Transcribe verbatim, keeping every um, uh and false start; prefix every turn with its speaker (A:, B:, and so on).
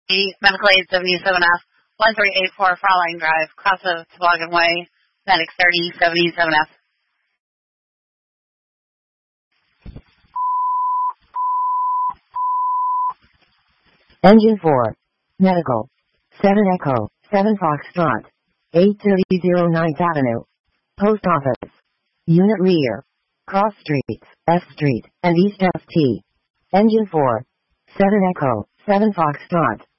A: eight, Medical Aid seventy-seven F, one three eight four Fraulein Drive, cross of Toboggan Way, Medic thirty seventy-seven F.
B: Engine four. Medical. seven Echo, seven Foxtrot. eight thirty ninth Avenue. Post Office. Unit Rear. Cross Streets, S Street, and East F T. Engine four. seven Echo, seven Foxtrot.